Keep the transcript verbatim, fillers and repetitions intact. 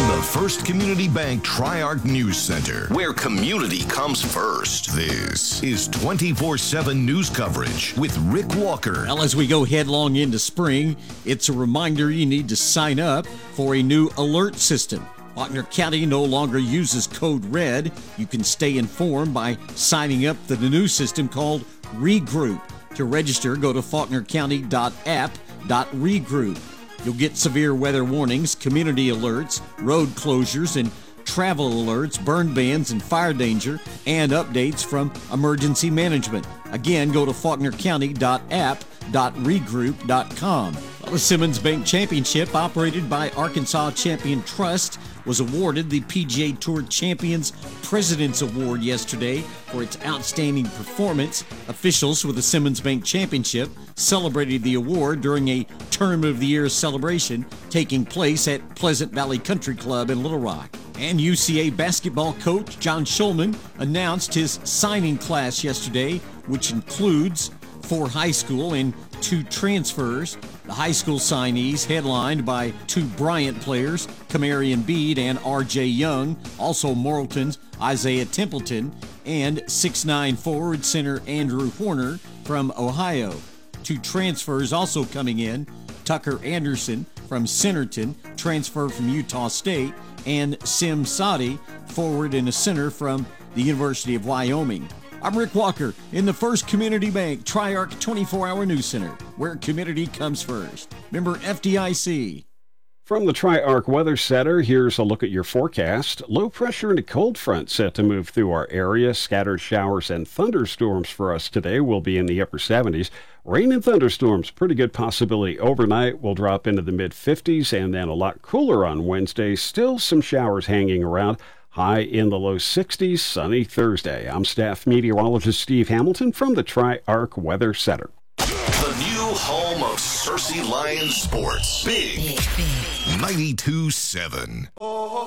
the First Community Bank Tri-Arc News Center, where community comes first. This is twenty-four seven news coverage with Rick Walker. Well, as we go headlong into spring, it's a reminder you need to sign up for a new alert system. Faulkner County no longer uses Code Red. You can stay informed by signing up for the new system called Regroup. To register, go to faulkner county dot app dot regroup. You'll get severe weather warnings, community alerts, road closures, and travel alerts, burn bans, and fire danger, and updates from emergency management. Again, go to faulkner county dot app dot regroup dot com. Well, the Simmons Bank Championship, operated by Arkansas Champion Trust, was awarded the P G A Tour Champions President's Award yesterday for its outstanding performance. Officials with the Simmons Bank Championship celebrated the award during a Term of the Year celebration taking place at Pleasant Valley Country Club in Little Rock. And U C A basketball coach John Schulman announced his signing class yesterday, which includes four high school and two transfers. The high school signees, headlined by two Bryant players, Kamarian Bede and R J Young, also Morrilton's Isaiah Templeton, and six nine forward center Andrew Horner from Ohio. Two transfers also coming in, Tucker Anderson from Centerton, transfer from Utah State, and Sim Sadi, forward and a center from the University of Wyoming. I'm Rick Walker in the First Community Bank Tri-Arc twenty-four hour News Center, where community comes first. Member F D I C. From the Tri-Arc Weather Center, here's a look at your forecast. Low pressure and a cold front set to move through our area. Scattered showers and thunderstorms for us today will be in the upper seventies. Rain and thunderstorms, pretty good possibility overnight. Will drop into the mid fifties and then a lot cooler on Wednesday. Still some showers hanging around. High in the low sixties, sunny Thursday. I'm staff meteorologist Steve Hamilton from the Tri-Arc Weather Center. The new home of Searcy Lions Sports. Big, Big, Big. ninety-two seven.